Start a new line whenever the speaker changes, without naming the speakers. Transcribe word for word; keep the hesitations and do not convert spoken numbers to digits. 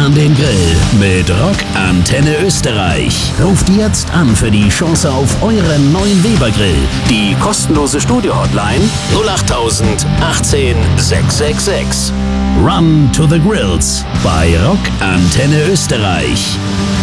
an den Grill mit Rock Antenne Österreich. Ruft jetzt an für die Chance auf euren neuen Weber Grill. Die kostenlose Studio-Hotline null acht tausend achtzehn sechshundertsechsundsechzig. Run to the Grills bei Rock Antenne Österreich.